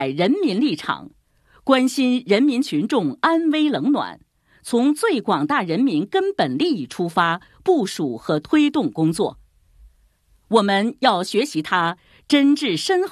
人民立场，关心人民群众安危冷暖，从最广大人民根本利益出发，部署和推动工作。我们要学习他真挚深厚